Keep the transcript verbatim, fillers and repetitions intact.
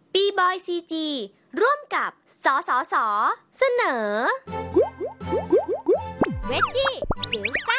บีบอยซีจีร่วมกับสสสเสนอเวจจี้จิ๋ว